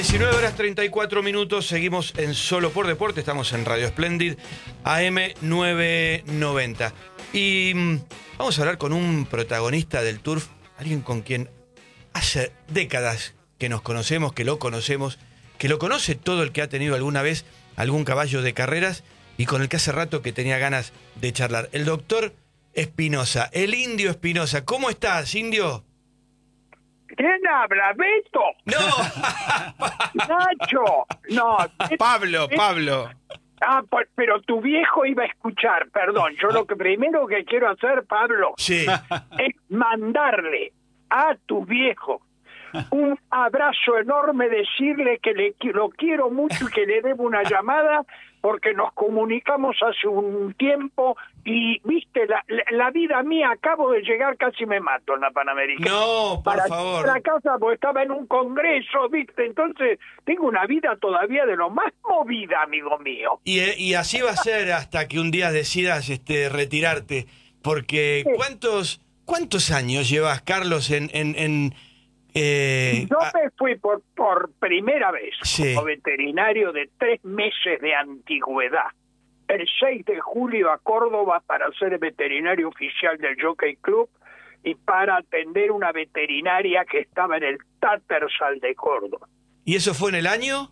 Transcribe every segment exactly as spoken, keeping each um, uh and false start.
diecinueve horas treinta y cuatro minutos, seguimos en Solo por Deporte, estamos en Radio Splendid, A M novecientos noventa. Y mmm, vamos a hablar con un protagonista del turf, alguien con quien hace décadas que nos conocemos, que lo conocemos, que lo conoce todo el que ha tenido alguna vez algún caballo de carreras y con el que hace rato que tenía ganas de charlar. El doctor Espinosa, el Indio Espinosa. ¿Cómo estás, Indio? ¿Quién habla? ¿Beto? ¡No! ¡Nacho! No. Pablo, Pablo. Ah, pues, pero tu viejo iba a escuchar, perdón. Yo lo que primero que quiero hacer, Pablo, Sí. es mandarle a tu viejo un abrazo enorme, decirle que le, lo quiero mucho y que le debo una llamada porque nos comunicamos hace un tiempo y, viste, la, la, la vida mía, acabo de llegar, casi me mato en la Panamericana. No, por Para favor. la casa porque estaba en un congreso, viste, entonces tengo una vida todavía de lo más movida, amigo mío. Y, y así va a ser hasta que un día decidas este, retirarte, porque Sí. ¿cuántos cuántos años llevas, Carlos, en... en, en eh, Yo a- me fui por, por primera vez Sí. como veterinario de tres meses de antigüedad, el seis de julio a Córdoba para ser veterinario oficial del Jockey Club y para atender una veterinaria que estaba en el Tattersall de Córdoba. ¿Y eso fue en el año?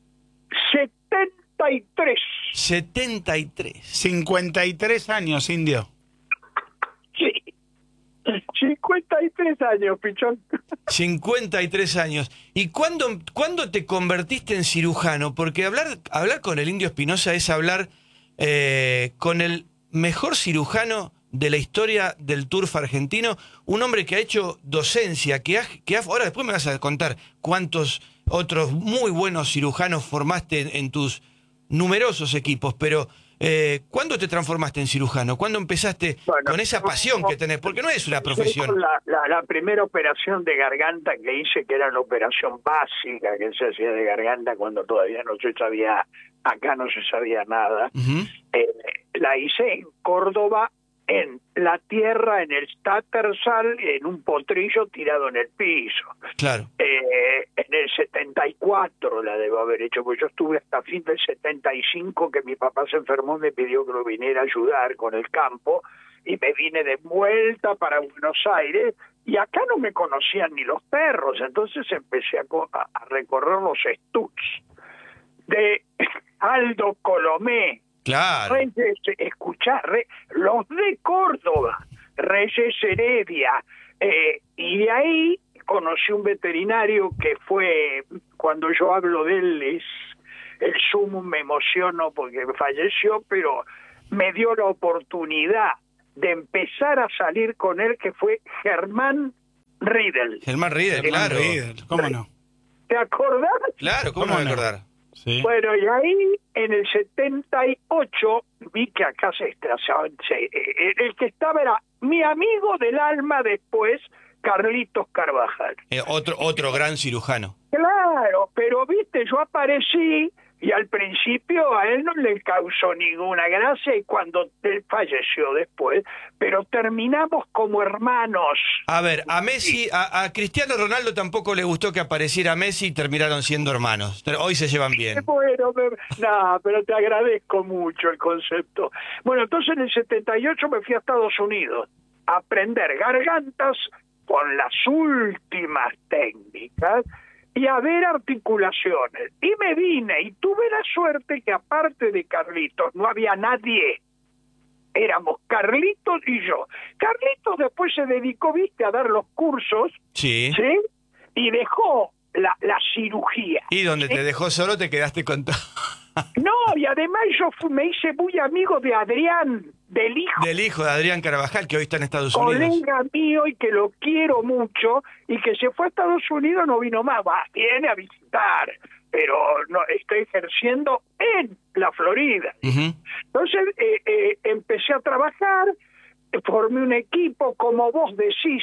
setenta y tres. setenta y tres. cincuenta y tres años, Indio. Sí. cincuenta y tres años, pichón. cincuenta y tres años. ¿Y cuándo, cuándo te convertiste en cirujano? Porque hablar, hablar con el Indio Espinosa es hablar eh, con el mejor cirujano de la historia del turf argentino, un hombre que ha hecho docencia, que ha, que ha, ahora después me vas a contar cuántos otros muy buenos cirujanos formaste en, en tus numerosos equipos, pero eh, ¿cuándo te transformaste en cirujano? ¿Cuándo empezaste Bueno, con esa pasión que tenés? Porque no es una profesión. La, la, la primera operación de garganta que hice, que era la operación básica que se hacía de garganta cuando todavía no se sabía, acá no se sabía nada, Ujú. eh, la hice en Córdoba, en la tierra, en el Tattersall, en un potrillo tirado en el piso. Claro. Eh, en el setenta y cuatro la debo haber hecho, porque yo estuve hasta fin del setenta y cinco, que mi papá se enfermó, me pidió que lo viniera a ayudar con el campo, y me vine de vuelta para Buenos Aires, y acá no me conocían ni los perros, entonces empecé a, co- a, a recorrer los estucs de Aldo Colomé, Claro. Reyes, escuchá, re, los de Córdoba, Reyes Heredia, eh, y de ahí conocí un veterinario que fue, cuando yo hablo de él, es el sumo, me emociono porque falleció, pero me dio la oportunidad de empezar a salir con él, que fue Germán Riedel. Germán Riedel, claro. Riedel, ¿cómo no? ¿Te acordás? Claro, ¿cómo, ¿Cómo no me no? acordar? Sí. Bueno, y ahí en el setenta y ocho vi que acá se, se, se el que estaba era mi amigo del alma después, Carlitos Carvajal. Eh, otro, otro gran cirujano. Claro, pero viste, yo aparecí y al principio a él no le causó ninguna gracia y cuando él falleció después, pero terminamos como hermanos. A ver, a Messi, a, a Cristiano Ronaldo tampoco le gustó que apareciera Messi y terminaron siendo hermanos. Pero hoy se llevan bien. Bueno, me- no, pero te agradezco mucho el concepto. Bueno, entonces en el setenta y ocho me fui a Estados Unidos a aprender gargantas con las últimas técnicas y a ver articulaciones. Y me vine y tuve la suerte que aparte de Carlitos no había nadie. Éramos Carlitos y yo. Carlitos después se dedicó, viste, a dar los cursos, Sí. ¿sí? Y dejó la, la cirugía. Y donde ¿sí? te dejó solo te quedaste con todo. No, y además yo fui- me hice muy amigo de Adrián, del hijo, Del hijo de Adrián Carvajal, que hoy está en Estados Unidos. colega mío y que lo quiero mucho, y que se fue a Estados Unidos, no vino más, va, viene a visitar, pero no estoy ejerciendo en la Florida. Ujú. Entonces eh, eh, empecé a trabajar, formé un equipo, como vos decís,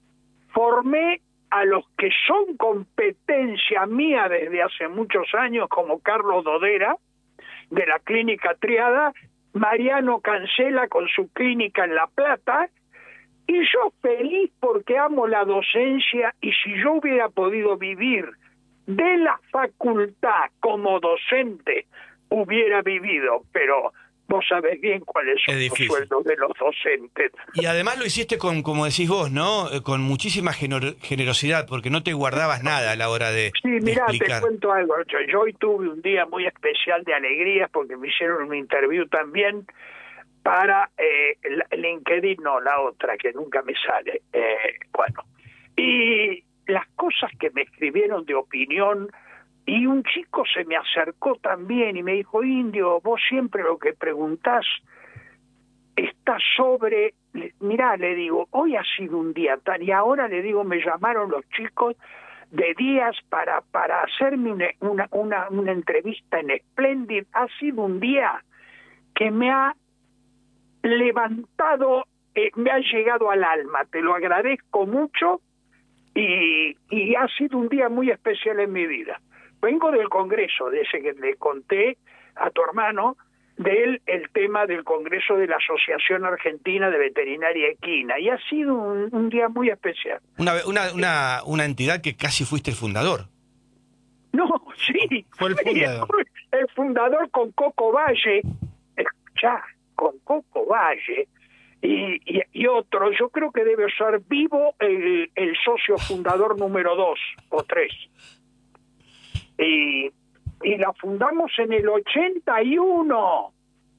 formé a los que son competencia mía desde hace muchos años, como Carlos Dodera, de la Clínica Triada, Mariano Cancela con su clínica en La Plata, y yo feliz porque amo la docencia, y si yo hubiera podido vivir de la facultad como docente hubiera vivido, pero vos sabés bien cuáles son los sueldos de los docentes. Y además lo hiciste con, como decís vos, ¿no? Con muchísima gener generosidad, porque no te guardabas nada a la hora de Sí, mirá, de te cuento algo. Yo, yo hoy tuve un día muy especial de alegría porque me hicieron un interview también para eh, LinkedIn, no, la otra, que nunca me sale. Eh, bueno, y las cosas que me escribieron de opinión, y un chico se me acercó también y me dijo, Indio, vos siempre lo que preguntás está sobre... Mirá, le digo, hoy ha sido un día tal, y ahora le digo, me llamaron los chicos de días para, para hacerme una, una, una, una entrevista en Splendid. Ha sido un día que me ha levantado, eh, me ha llegado al alma, te lo agradezco mucho, y, y ha sido un día muy especial en mi vida. Vengo del Congreso, de ese que le conté a tu hermano, del el tema del Congreso de la Asociación Argentina de Veterinaria Equina, y ha sido un, un día muy especial. Una, una, una, una entidad que casi fuiste el fundador. No, sí, fue el fundador. El fundador con Coco Valle, ya, con Coco Valle y, y, y otro, yo creo que debe ser vivo el, el socio fundador número dos o tres. Y, y la fundamos en el ochenta y uno.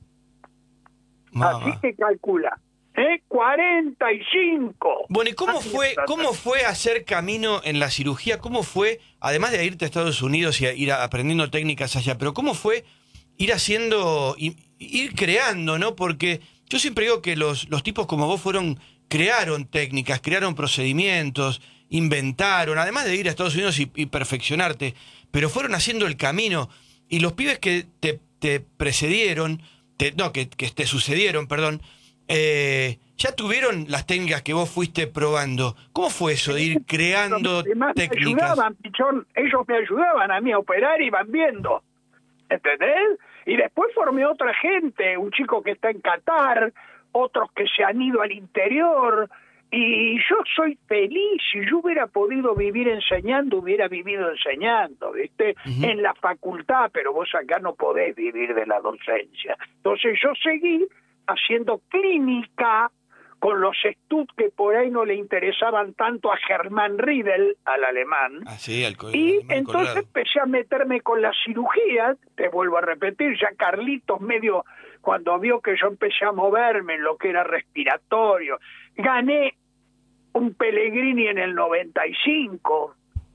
Mamá. Así que calcula, ¿eh? cuarenta y cinco. Bueno, ¿y cómo Así fue, está. cómo fue hacer camino en la cirugía? ¿Cómo fue, además de irte a Estados Unidos y a ir aprendiendo técnicas allá, pero cómo fue ir haciendo, ir creando, ¿no? Porque yo siempre digo que los, los tipos como vos fueron, crearon técnicas, crearon procedimientos, inventaron, además de ir a Estados Unidos y, y perfeccionarte, pero fueron haciendo el camino, y los pibes que te, te precedieron, te, no, que, que te sucedieron, perdón, eh, ya tuvieron las técnicas que vos fuiste probando. ¿Cómo fue eso de ir creando Además, técnicas? Me ayudaban, Pichón, ellos me ayudaban a mí a operar y van viendo, ¿entendés? Y después formé otra gente, un chico que está en Qatar, otros que se han ido al interior. Y yo soy feliz. Si yo hubiera podido vivir enseñando, hubiera vivido enseñando, ¿viste? Uh-huh. En la facultad, pero vos acá no podés vivir de la docencia. Entonces yo seguí haciendo clínica con los estudios que por ahí no le interesaban tanto a Germán Riedel, al alemán. Ah, sí, al y alemán entonces colorado. Empecé a meterme con la cirugía, te vuelvo a repetir, ya Carlitos medio, cuando vio que yo empecé a moverme en lo que era respiratorio, gané un Pellegrini en el noventa y cinco,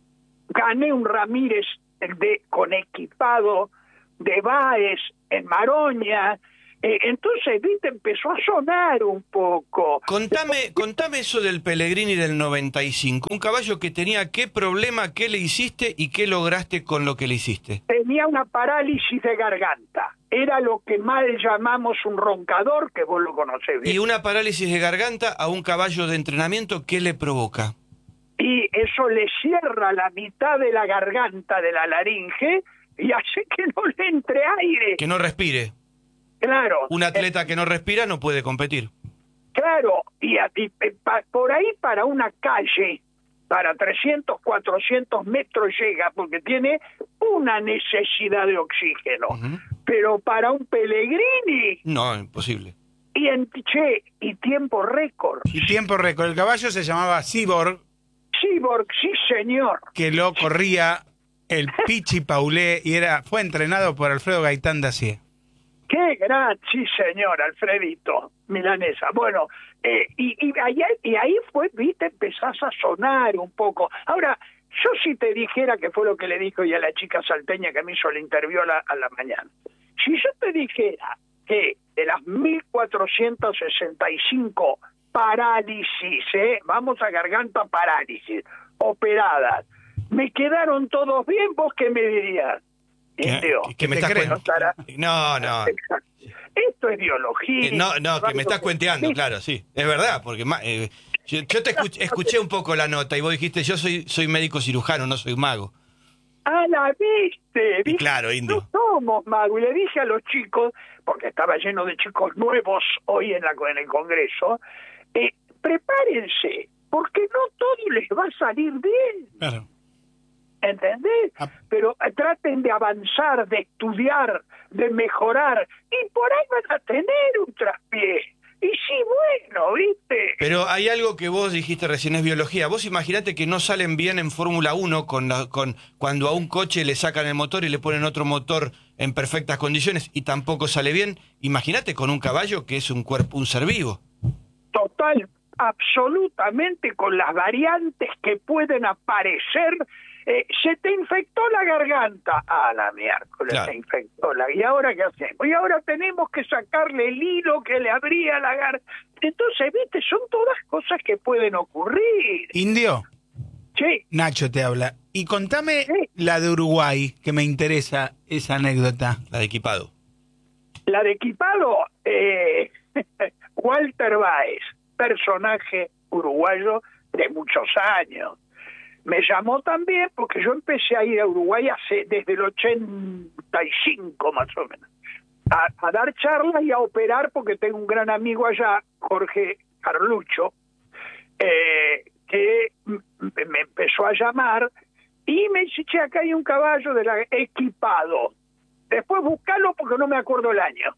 gané un Ramírez de, con equipado de Báez en Maroña. Eh, entonces, viste, empezó a sonar un poco. Contame, contame eso del Pellegrini del noventa y cinco. Un caballo que tenía qué problema, qué le hiciste y qué lograste con lo que le hiciste. Tenía una parálisis de garganta. Era lo que mal llamamos un roncador, que vos lo conocés bien. Y una parálisis de garganta a un caballo de entrenamiento, ¿qué le provoca? Y eso le cierra la mitad de la garganta de la laringe y hace que no le entre aire. Que no respire. Claro. Un atleta eh, que no respira no puede competir. Claro, y, a, y pa, por ahí para una calle, para trescientos, cuatrocientos metros llega, porque tiene una necesidad de oxígeno. Uh-huh. Pero para un Pellegrini... No, imposible. Y en che, y tiempo récord. Y tiempo récord. El caballo se llamaba Cyborg. Cyborg, sí señor. Que lo corría el Pichi Paulé y era fue entrenado por Alfredo Gaitán Dacier. ¡Qué gran! Sí, señor, Alfredito, milanesa. Bueno, eh, y, y, ahí, y ahí fue, viste, empezás a sonar un poco. Ahora, yo si te dijera que fue lo que le dijo ya a la chica salteña que me hizo el interview a la, a la mañana. Si yo te dijera que de las mil cuatrocientas sesenta y cinco parálisis, ¿eh? vamos a garganta parálisis, operadas, me quedaron todos bien, ¿vos qué me dirías? ¿Qué, que me estás cuenteando? No, no. Esto es biología. Eh, no, no, que me estás cuenteando, claro, sí. Es verdad, porque eh, yo, yo te escuché, escuché un poco la nota y vos dijiste, yo soy soy médico cirujano, no soy mago. Ah, la viste. Y claro, Indio. No somos magos. Y le dije a los chicos, porque estaba lleno de chicos nuevos hoy en, la, en el Congreso, eh, prepárense, porque no todo les va a salir bien. Claro. ¿entendés? Ah. Pero eh, traten de avanzar, de estudiar, de mejorar, y por ahí van a tener un traspié. Y sí, bueno, ¿viste? Pero hay algo que vos dijiste recién, es biología. Vos imaginate que no salen bien en Fórmula uno con la, con, cuando a un coche le sacan el motor y le ponen otro motor en perfectas condiciones y tampoco sale bien. Imagínate con un caballo que es un cuerpo, un ser vivo. Total, absolutamente, con las variantes que pueden aparecer. Eh, se te infectó la garganta. Ah, la miércoles, Claro. se infectó la... ¿Y ahora qué hacemos? Y ahora tenemos que sacarle el hilo que le abría la garganta. Entonces, viste, son todas cosas que pueden ocurrir. Indio, Sí, Nacho te habla. Y contame Sí. la de Uruguay, que me interesa esa anécdota. La de equipado. la de equipado, eh, Walter Báez, personaje uruguayo de muchos años. Me llamó también porque yo empecé a ir a Uruguay hace desde el ochenta y cinco más o menos, a, a dar charlas y a operar porque tengo un gran amigo allá, Jorge Carlucho, eh, que m- me empezó a llamar y me dice, che, acá hay un caballo de la equipado. Después buscalo porque no me acuerdo el año.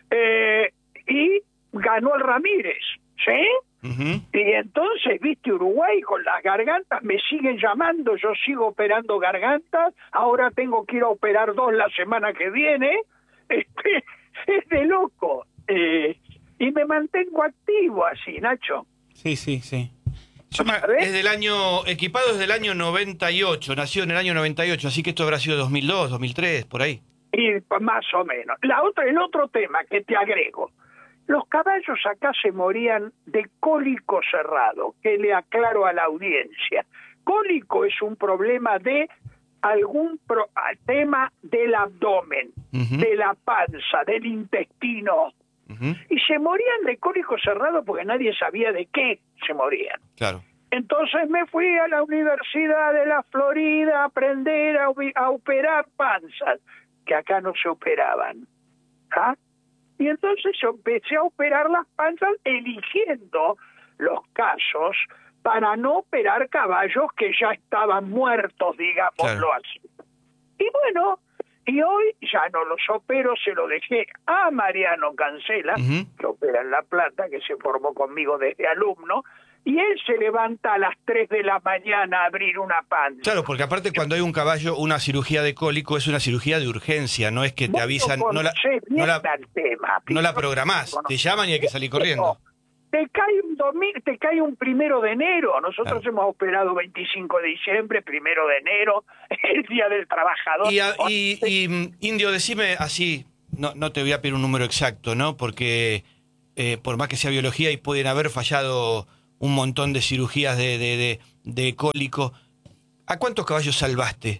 Eh, y ganó el Ramírez, ¿sí? Ujú. Y entonces, viste, Uruguay con las gargantas, me siguen llamando, yo sigo operando gargantas, ahora tengo que ir a operar dos la semana que viene, este, es de loco. Eh, y me mantengo activo así, Nacho. Sí, sí, sí. Yo me- ¿Sabés? Es del año, equipado es del año noventa y ocho, nació en el año noventa y ocho, así que esto habrá sido dos mil dos, dos mil tres, por ahí. Y pues, más o menos. La otra, el otro tema que te agrego. Los caballos acá se morían de cólico cerrado, que le aclaro a la audiencia. Cólico es un problema de algún pro- tema del abdomen, Ujú. de la panza, del intestino. Ujú. Y se morían de cólico cerrado porque nadie sabía de qué se morían. Claro. Entonces me fui a la Universidad de la Florida a aprender a, ubi- a operar panzas, que acá no se operaban. ¿Ah? Y entonces yo empecé a operar las panzas eligiendo los casos para no operar caballos que ya estaban muertos, digámoslo Claro. así. Y bueno, y hoy ya no los opero, se lo dejé a Mariano Cancela, Ujú. que opera en La Plata, que se formó conmigo desde alumno, y él se levanta a las tres de la mañana a abrir una panza. Claro, porque aparte cuando hay un caballo, una cirugía de cólico es una cirugía de urgencia, no es que te Vos avisan, no la, conocés bien no la, al tema, no la Pico. programás, te Conocés. llaman y hay que salir corriendo. Te cae un domingo, te cae un primero de enero. Nosotros Claro. hemos operado veinticinco de diciembre, primero de enero, el Día del Trabajador. Y, a- y- y, mm, Indio, decime así, no, no te voy a pedir un número exacto, ¿no? Porque eh, por más que sea biología y pueden haber fallado un montón de cirugías de, de, de, de cólico, ¿a cuántos caballos salvaste?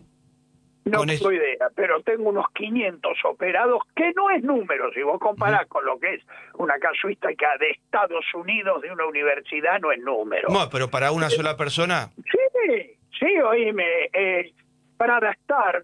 No con tengo eso- idea, pero tengo unos quinientos operados, que no es número, si vos comparás con lo que es una casuística de Estados Unidos, de una universidad, no es número. No, pero para una sola persona, Sí, sí, oíme, eh, para estar,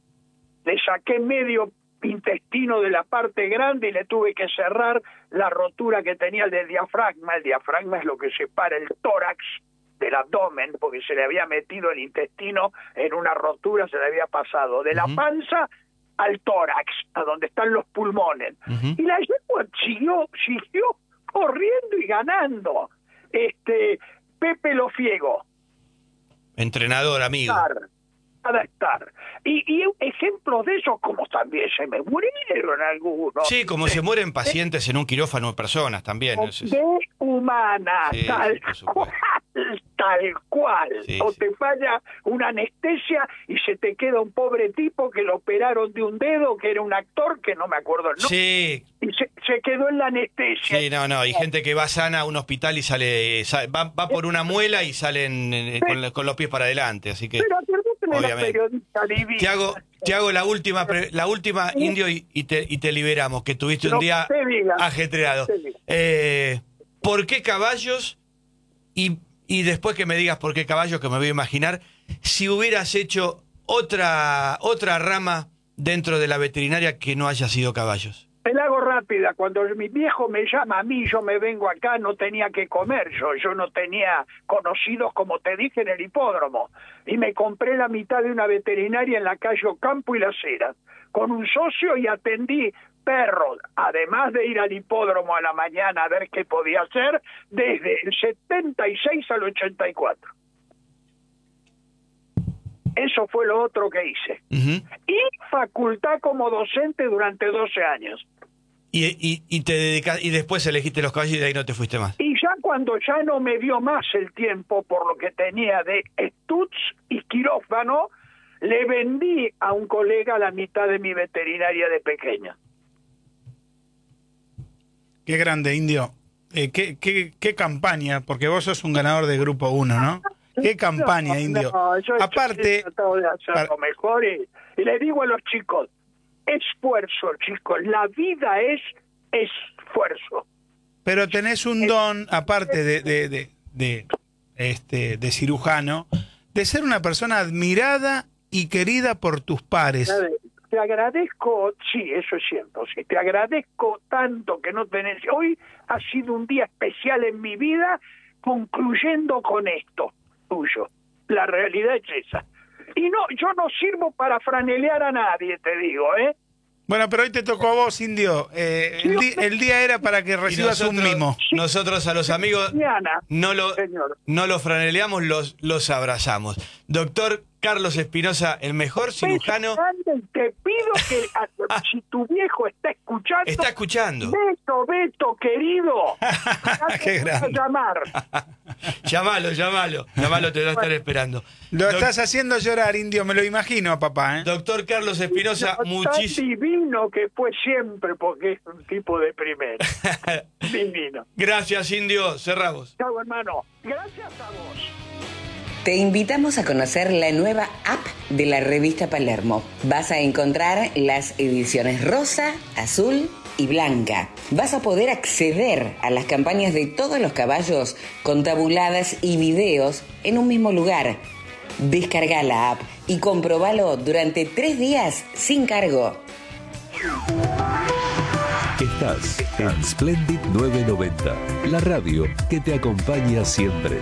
le saqué medio intestino de la parte grande y le tuve que cerrar la rotura que tenía el del diafragma. El diafragma es lo que separa el tórax del abdomen, porque se le había metido el intestino en una rotura, se le había pasado de la Ujú. panza al tórax, a donde están los pulmones. Ujú. Y la yegua siguió, siguió corriendo y ganando. Este, Pepe Lofiego, entrenador, amigo. estar, para estar. Y, y ejemplos de eso, como también se me murieron algunos. Sí, como se mueren pacientes en un quirófano de personas también. Es- es- De humana, Sí, tal por supuesto. cual, tal cual. Sí, o sí. te falla una anestesia y se te queda un pobre tipo que lo operaron de un dedo, que era un actor, que no me acuerdo el nombre, Sí, y se, se quedó en la anestesia. sí, no, no. Hay gente que va sana a un hospital y sale, sa- va, va por una muela y salen eh, con, la- con los pies para adelante. Así que Pero perdóname la obviamente. periodista divina. te hago, te hago la última, pre- la última Indio y, y te, y te liberamos, que tuviste No un día te diga. ajetreado. Te diga. Eh, ¿Por qué caballos? Y, y después que me digas por qué caballos, que me voy a imaginar, si hubieras hecho otra, otra rama dentro de la veterinaria que no haya sido caballos. Te la hago rápida. Cuando mi viejo me llama a mí, yo me vengo acá, no tenía que comer yo. Yo no tenía conocidos, como te dije, en el hipódromo. Y me compré la mitad de una veterinaria en la calle Ocampo y Las Heras, con un socio, y atendí perros, además de ir al hipódromo a la mañana a ver qué podía hacer, desde el setenta y seis al ochenta y cuatro. Eso fue lo otro que hice. Uh-huh. Y facultad como docente durante doce años. Y, y, y te dedicas, y después elegiste los caballos y de ahí no te fuiste más. Y ya cuando ya no me dio más el tiempo por lo que tenía de estuds y quirófano, le vendí a un colega la mitad de mi veterinaria de pequeña. Qué grande, Indio. Eh, qué, qué, qué campaña, porque vos sos un ganador de Grupo uno, ¿no? Qué campaña, no, Indio. No, yo Aparte, he tratado de hacer para... lo mejor y, y le digo a los chicos, esfuerzo, chicos, la vida es esfuerzo. Pero tenés un don, aparte de, de, de, de, este, de cirujano, de ser una persona admirada y querida por tus pares. Te agradezco, sí, eso es cierto, sí, te agradezco tanto que no tenés... Hoy ha sido un día especial en mi vida, concluyendo con esto tuyo. La realidad es esa. Y no, yo no sirvo para franelear a nadie, te digo, ¿eh? Bueno, pero hoy te tocó a vos, Indio. Eh, el, di el día era para que recibas nosotros, un mimo. Nosotros a los amigos no lo, no los franeleamos, los, los abrazamos. Doctor Carlos Espinosa, el mejor cirujano. Te pido que si tu viejo está escuchando. Está escuchando. Beto, Beto, querido. Qué grande. Llamar. Llámalo, llámalo. Llámalo, te va a estar esperando. Lo Doc estás haciendo llorar, Indio, me lo imagino a papá, ¿eh? Doctor Carlos Espinosa, no, muchísimo. Divino que fue siempre, porque es un tipo de primera. Divino. Gracias, Indio. Cerramos. Chau, hermano. Gracias a vos. Te invitamos a conocer la nueva app de la revista Palermo. Vas a encontrar las ediciones rosa, azul y blanca. Vas a poder acceder a las campañas de todos los caballos con tabuladas y videos en un mismo lugar. Descarga la app y comprobalo durante tres días sin cargo. Estás en Splendid novecientos noventa, la radio que te acompaña siempre.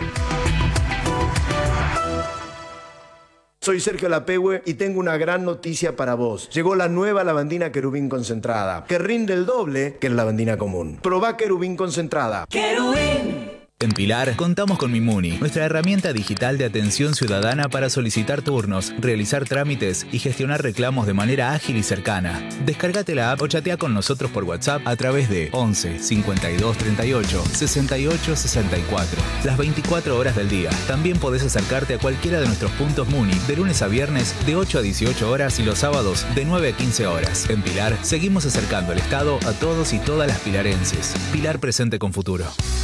Soy Sergio Lapehue y tengo una gran noticia para vos. Llegó la nueva lavandina Querubín concentrada, que rinde el doble que la lavandina común. Probá Querubín concentrada. ¡Querubín! En Pilar contamos con Mimuni, nuestra herramienta digital de atención ciudadana para solicitar turnos, realizar trámites y gestionar reclamos de manera ágil y cercana. Descárgate la app o chatea con nosotros por WhatsApp a través de once, cincuenta y dos, treinta y ocho, sesenta y ocho, sesenta y cuatro. Las veinticuatro horas del día. También podés acercarte a cualquiera de nuestros puntos Muni de lunes a viernes de ocho a dieciocho horas y los sábados de nueve a quince horas. En Pilar seguimos acercando el Estado a todos y todas las pilarenses. Pilar presente con futuro.